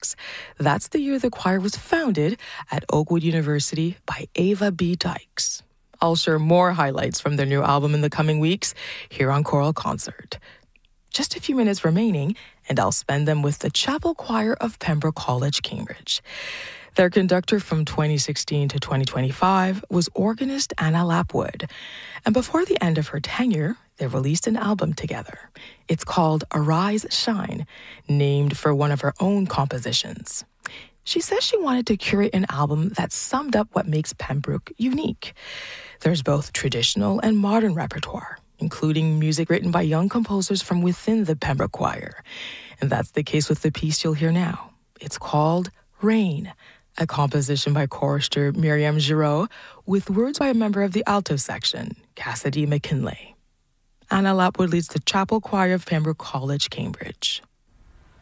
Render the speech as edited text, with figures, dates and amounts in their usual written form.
1986. That's the year the choir was founded at Oakwood University by Ava B. Dykes. I'll share more highlights from their new album in the coming weeks here on Choral Concert. Just a few minutes remaining, and I'll spend them with the Chapel Choir of Pembroke College, Cambridge. Their conductor from 2016 to 2025 was organist Anna Lapwood. And before the end of her tenure, they released an album together. It's called Arise Shine, named for one of her own compositions. She says she wanted to curate an album that summed up what makes Pembroke unique. There's both traditional and modern repertoire, including music written by young composers from within the Pembroke Choir. And that's the case with the piece you'll hear now. It's called Rain, a composition by chorister Miriam Giraud, with words by a member of the alto section, Cassidy McKinley. Anna Lapwood leads the Chapel Choir of Pembroke College, Cambridge.